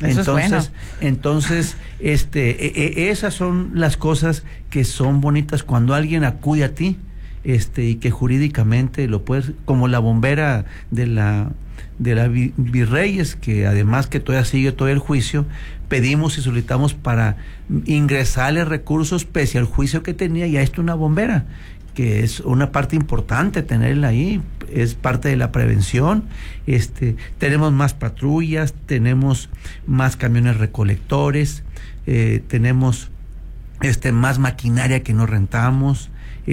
Entonces, esas son las cosas que son bonitas cuando alguien acude a ti, y que jurídicamente lo puedes, como la bombera de la Virreyes, que además que todavía sigue todo el juicio, pedimos y solicitamos para ingresarle recursos pese al juicio que tenía, y a esto una bombera, que es una parte importante tenerla ahí, es parte de la prevención. Tenemos más patrullas, tenemos más camiones recolectores, tenemos más maquinaria que no rentamos,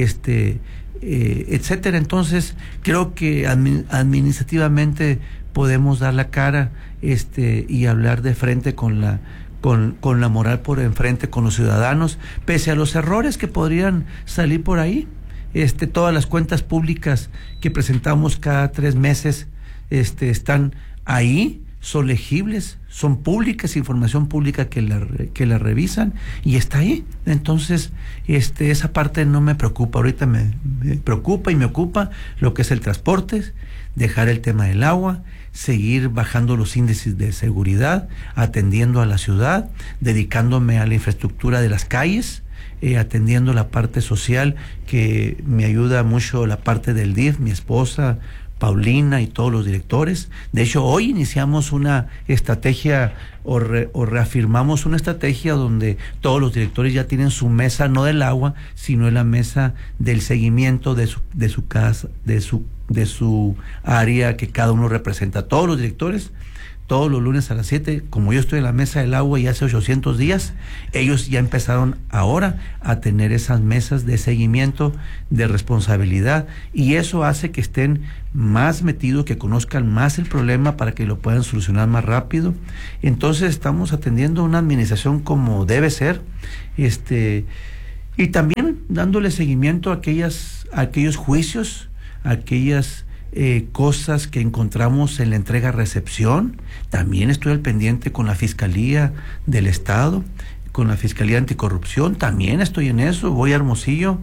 etcétera. Entonces creo que administrativamente podemos dar la cara, y hablar de frente con la moral por enfrente con los ciudadanos, pese a los errores que podrían salir por ahí. Todas las cuentas públicas que presentamos cada 3 meses están ahí, son legibles, son públicas, información pública que la revisan, y está ahí. Entonces, esa parte no me preocupa. Ahorita me preocupa y me ocupa lo que es el transporte, dejar el tema del agua, seguir bajando los índices de seguridad, atendiendo a la ciudad, dedicándome a la infraestructura de las calles, atendiendo la parte social, que me ayuda mucho la parte del DIF, mi esposa Paulina y todos los directores. De hecho, hoy iniciamos una estrategia o reafirmamos una estrategia donde todos los directores ya tienen su mesa, no del agua, sino en la mesa del seguimiento de su casa, de su área que cada uno representa. Todos los directores todos los lunes a las 7, como yo estoy en la mesa del agua y hace 800 días, ellos ya empezaron ahora a tener esas mesas de seguimiento, de responsabilidad, y eso hace que estén más metidos, que conozcan más el problema para que lo puedan solucionar más rápido. Entonces estamos atendiendo una administración como debe ser, y también dándole seguimiento a aquellos juicios, a aquellas cosas que encontramos en la entrega-recepción. También estoy al pendiente con la Fiscalía del Estado, con la Fiscalía Anticorrupción, también estoy en eso, voy a Hermosillo,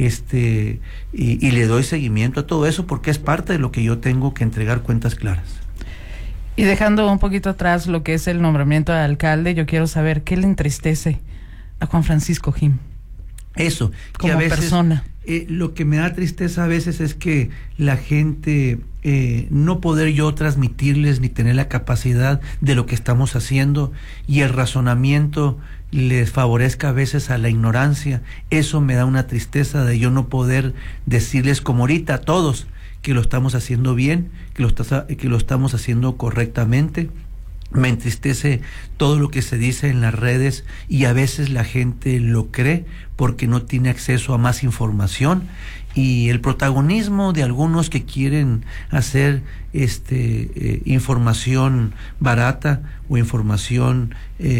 y le doy seguimiento a todo eso porque es parte de lo que yo tengo que entregar cuentas claras. Y dejando un poquito atrás lo que es el nombramiento de alcalde, yo quiero saber qué le entristece a Juan Francisco Jim. Eso, que como a veces, persona. Lo que me da tristeza a veces es que la gente, no poder yo transmitirles ni tener la capacidad de lo que estamos haciendo, y el razonamiento les favorezca a veces a la ignorancia. Eso me da una tristeza de yo no poder decirles como ahorita a todos que lo estamos haciendo bien, que lo estamos haciendo correctamente. Me entristece todo lo que se dice en las redes, y a veces la gente lo cree porque no tiene acceso a más información, y el protagonismo de algunos que quieren hacer información barata o información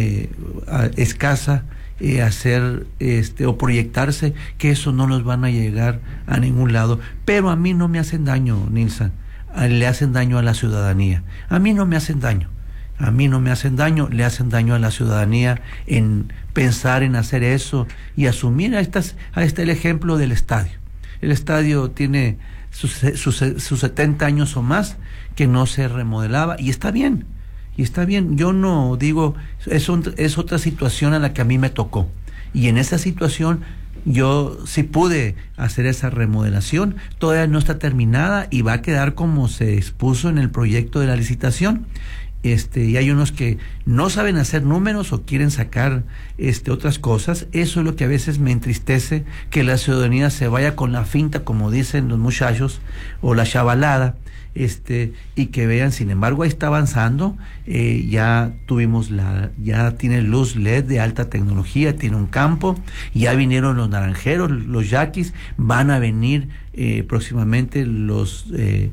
escasa, hacer o proyectarse, que eso no nos van a llegar a ningún lado. Pero a mí no me hacen daño, Nilsa, le hacen daño a la ciudadanía. A mí no me hacen daño. A mí no me hacen daño, le hacen daño a la ciudadanía en pensar en hacer eso y asumir. Ahí está el ejemplo del estadio. El estadio tiene sus 70 años o más que no se remodelaba, y está bien, Yo no digo, es otra situación a la que a mí me tocó, y en esa situación yo sí pude hacer esa remodelación. Todavía no está terminada y va a quedar como se expuso en el proyecto de la licitación. Y hay unos que no saben hacer números o quieren sacar otras cosas. Eso es lo que a veces me entristece, que la ciudadanía se vaya con la finta, como dicen los muchachos, o la chavalada, y que vean. Sin embargo, ahí está avanzando. Ya tiene luz LED de alta tecnología, tiene un campo, ya vinieron los naranjeros, los yaquis, van a venir próximamente los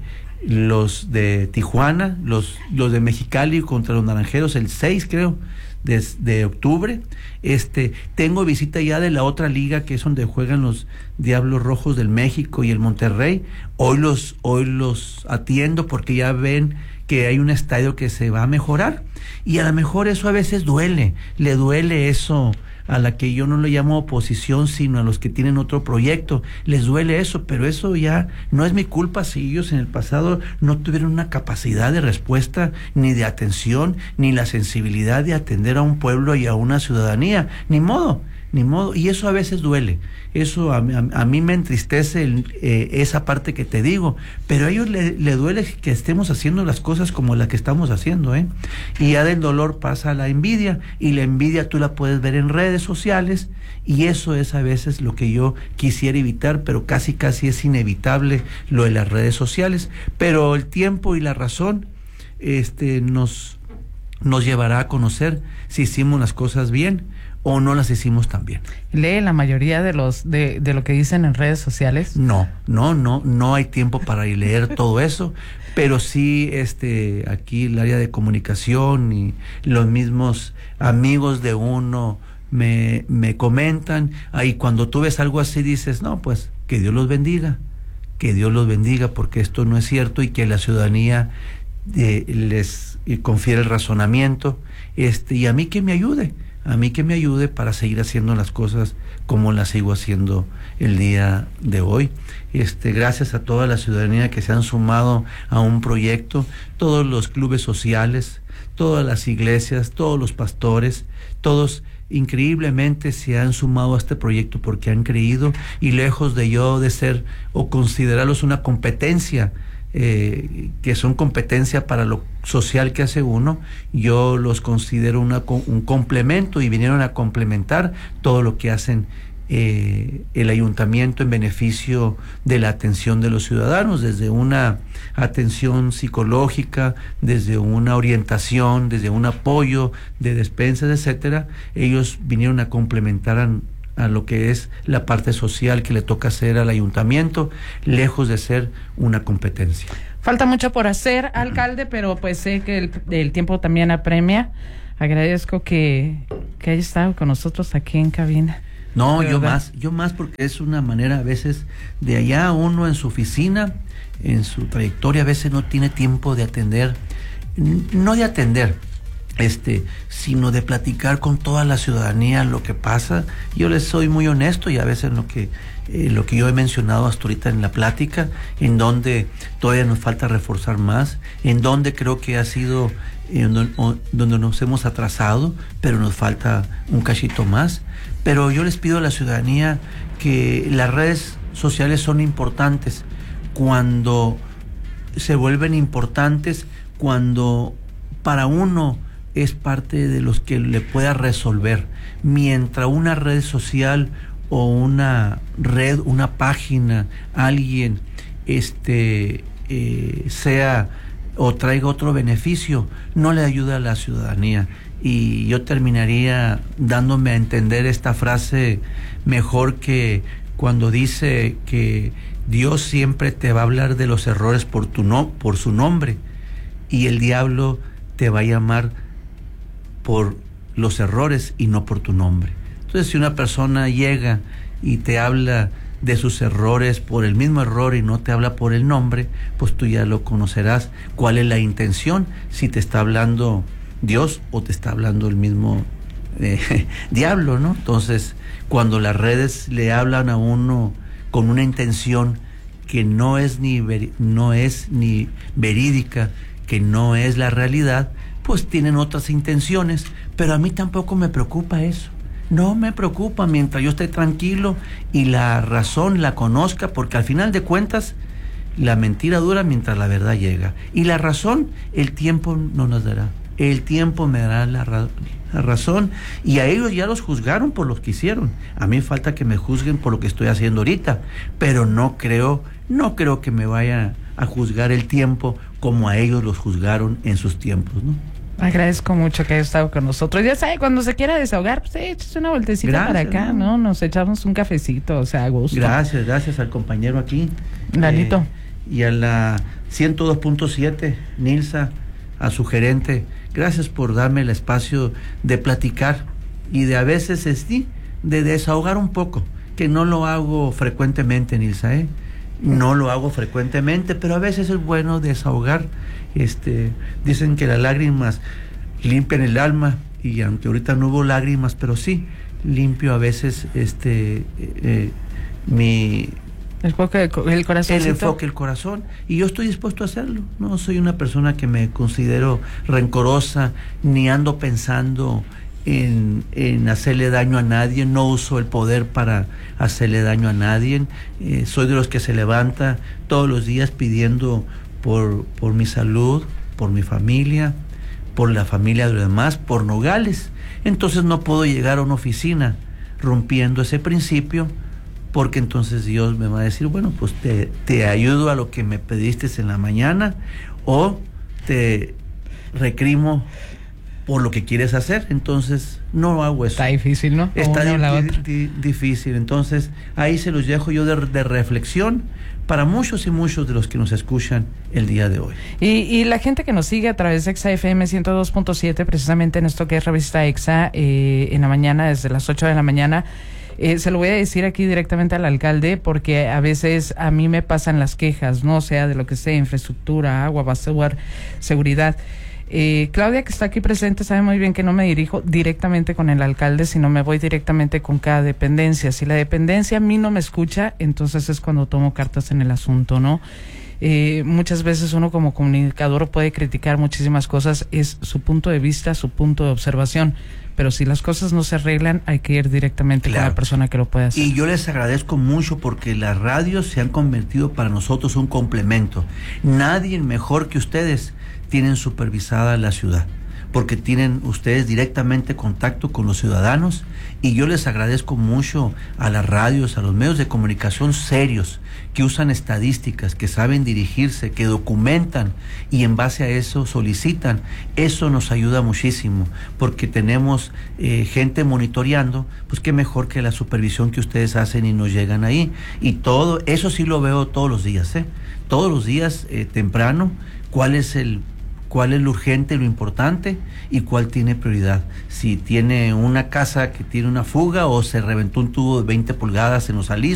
de Tijuana, los de Mexicali contra los naranjeros el 6, creo, de octubre. Tengo visita ya de la otra liga, que es donde juegan los Diablos Rojos del México y el Monterrey. Hoy los atiendo porque ya ven que hay un estadio que se va a mejorar, y a lo mejor eso a veces le duele eso a la que yo no le llamo oposición, sino a los que tienen otro proyecto, les duele eso, pero eso ya no es mi culpa si ellos en el pasado no tuvieron una capacidad de respuesta, ni de atención, ni la sensibilidad de atender a un pueblo y a una ciudadanía. Ni modo, y eso a veces duele. Eso a mí me entristece esa parte que te digo, pero a ellos le duele que estemos haciendo las cosas como las que estamos haciendo, y ya del dolor pasa a la envidia, y la envidia tú la puedes ver en redes sociales, y eso es a veces lo que yo quisiera evitar, pero casi es inevitable lo de las redes sociales. Pero el tiempo y la razón nos llevará a conocer si hicimos las cosas bien o no las hicimos tan bien. ¿Lee la mayoría de lo que dicen en redes sociales? No hay tiempo para leer todo eso, pero sí aquí el área de comunicación y los mismos amigos de uno me comentan. Ahí cuando tú ves algo así dices, no, pues que Dios los bendiga, porque esto no es cierto, y que la ciudadanía les confiere el razonamiento, y a mí que me ayude para seguir haciendo las cosas como las sigo haciendo el día de hoy. Gracias a toda la ciudadanía que se han sumado a un proyecto, todos los clubes sociales, todas las iglesias, todos los pastores, todos increíblemente se han sumado a este proyecto porque han creído, y lejos de yo de ser o considerarlos una competencia, que son competencia para lo social que hace uno, yo los considero un complemento, y vinieron a complementar todo lo que hacen el ayuntamiento en beneficio de la atención de los ciudadanos, desde una atención psicológica, desde una orientación, desde un apoyo de despensas, etcétera. Ellos vinieron a complementar a lo que es la parte social que le toca hacer al ayuntamiento, lejos de ser una competencia. Falta mucho por hacer, alcalde, pero pues sé que el tiempo también apremia. Agradezco que haya estado con nosotros aquí en cabina. No, yo más porque es una manera a veces de allá uno en su oficina, en su trayectoria, a veces no tiene tiempo de atender, no de atender, sino de platicar con toda la ciudadanía lo que pasa. Yo les soy muy honesto y a veces lo que yo he mencionado hasta ahorita en la plática, en donde todavía nos falta reforzar más, en donde creo que ha sido donde nos hemos atrasado, pero nos falta un cachito más. Pero yo les pido a la ciudadanía que las redes sociales son importantes cuando se vuelven importantes, cuando para uno es parte de los que le pueda resolver. Mientras una red social o una red, una página, alguien sea o traiga otro beneficio, no le ayuda a la ciudadanía. Y yo terminaría dándome a entender esta frase mejor, que cuando dice que Dios siempre te va a hablar de los errores por su nombre, y el diablo te va a llamar por los errores y no por tu nombre. Entonces, si una persona llega y te habla de sus errores por el mismo error y no te habla por el nombre, pues tú ya lo conocerás cuál es la intención, si te está hablando Dios o te está hablando el mismo diablo, ¿no? Entonces, cuando las redes le hablan a uno con una intención que no es ni verídica, que no es la realidad, pues tienen otras intenciones. Pero a mí tampoco me preocupa eso. No me preocupa mientras yo esté tranquilo y la razón la conozca, porque al final de cuentas la mentira dura mientras la verdad llega. Y la razón, el tiempo no nos dará. El tiempo me dará la razón, y a ellos ya los juzgaron por lo que hicieron. A mí falta que me juzguen por lo que estoy haciendo ahorita, pero no creo que me vaya a juzgar el tiempo como a ellos los juzgaron en sus tiempos, ¿no? Agradezco mucho que haya estado con nosotros. Ya sabe, cuando se quiera desahogar, pues échese una vueltecita para acá, ¿no? Nos echamos un cafecito, o sea, a gusto. Gracias al compañero aquí. Lalito. Y a la 102.7, Nilsa, a su gerente. Gracias por darme el espacio de platicar y de a veces de desahogar un poco, que no lo hago frecuentemente, Nilsa, no lo hago frecuentemente, pero a veces es bueno desahogar. Dicen que las lágrimas limpian el alma, y aunque ahorita no hubo lágrimas, pero sí limpio a veces el corazón. El enfoque, el corazón, y yo estoy dispuesto a hacerlo. No soy una persona que me considero rencorosa, ni ando pensando en hacerle daño a nadie. No uso el poder para hacerle daño a nadie. Soy de los que se levanta todos los días pidiendo por mi salud, por mi familia, por la familia de los demás, por Nogales. Entonces no puedo llegar a una oficina rompiendo ese principio, porque entonces Dios me va a decir, bueno, pues te ayudo a lo que me pediste en la mañana, o te recrimo por lo que quieres hacer. Entonces no hago eso. Está difícil, ¿no? Está difícil. Entonces ahí se los dejo yo de reflexión para muchos y muchos de los que nos escuchan el día de hoy. Y la gente que nos sigue a través de Exa FM 102.7, precisamente en esto que es Revista Exa, en la mañana, desde las 8 de la mañana, se lo voy a decir aquí directamente al alcalde, porque a veces a mí me pasan las quejas, ¿no? O sea, de lo que sea, infraestructura, agua, basura, seguridad. Claudia, que está aquí presente, sabe muy bien que no me dirijo directamente con el alcalde, sino me voy directamente con cada dependencia. Si la dependencia a mí no me escucha, entonces es cuando tomo cartas en el asunto, ¿no? Muchas veces uno como comunicador puede criticar muchísimas cosas, es su punto de vista, su punto de observación, pero si las cosas no se arreglan, hay que ir directamente con la persona que lo puede hacer. Y yo les agradezco mucho, porque las radios se han convertido para nosotros un complemento. Nadie mejor que ustedes tienen supervisada la ciudad. porque tienen ustedes directamente contacto con los ciudadanos, y yo les agradezco mucho a las radios, a los medios de comunicación serios, que usan estadísticas, que saben dirigirse, que documentan y en base a eso solicitan. Eso nos ayuda muchísimo, porque tenemos gente monitoreando, pues qué mejor que la supervisión que ustedes hacen y nos llegan ahí. Y todo eso sí lo veo todos los días, todos los días temprano, cuál es lo urgente, lo importante y cuál tiene prioridad. Si tiene una casa que tiene una fuga o se reventó un tubo de 20 pulgadas en los Alisos.